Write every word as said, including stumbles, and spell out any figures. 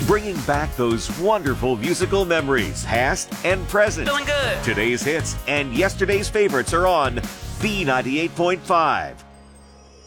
bringing back those wonderful musical memories, past and present. Feeling good. Today's hits and yesterday's favorites are on B ninety-eight point five.